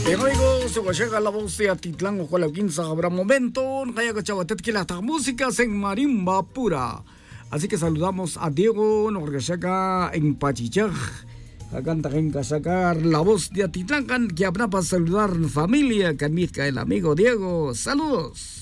Bien amigos, llega la voz de Atitlán, ojalá 15 habrá momento, kaya kachawatet que la música en marimba pura. Así que saludamos a Diego, nos llega en Pachichaj. Acá en sacar la voz de Atitlán, que habrá para saludar familia, que el amigo Diego. Saludos.